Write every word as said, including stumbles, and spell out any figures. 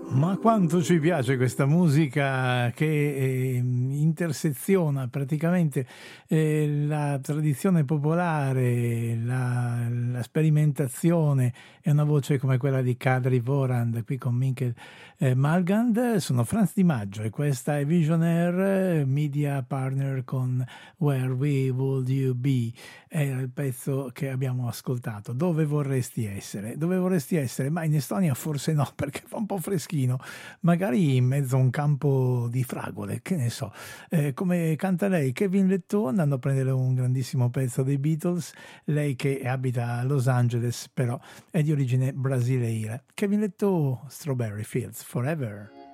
Ma quanto ci piace questa musica che eh, interseziona praticamente eh, la tradizione popolare, la, la sperimentazione e una voce come quella di Kadri Vorand qui con Mikkel eh, Malgand. Sono Franz Di Maggio e questa è Visionaire, media partner con Where We Would You Be. Era il pezzo che abbiamo ascoltato. Dove vorresti essere? Dove vorresti essere? Ma in Estonia forse no, perché fa un po' freschino. Magari in mezzo a un campo di fragole, che ne so. Eh, come canta lei, Kevin Letton, andando a prendere un grandissimo pezzo dei Beatles. Lei che abita a Los Angeles, però è di origine brasileira. Kevin Letton, Strawberry Fields Forever.